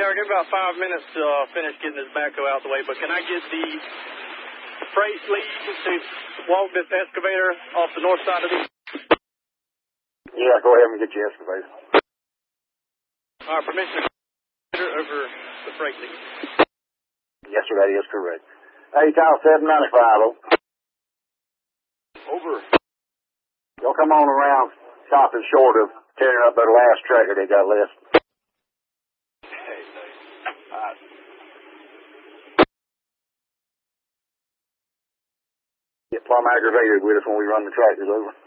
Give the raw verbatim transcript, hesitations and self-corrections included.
I'll give about five minutes to uh, finish getting this backhoe out the way, but can I get the freight lead to walk this excavator off the north side of the... Yeah, go ahead and get your excavator. All right, permission to over the freight lead. Yes, sir, that is correct. Hey, Kyle, seven ninety-five, oh. Over. Y'all come on around, stopping short of tearing up that last tracker they got left. Get plumb aggravated with us when we run the tractors over.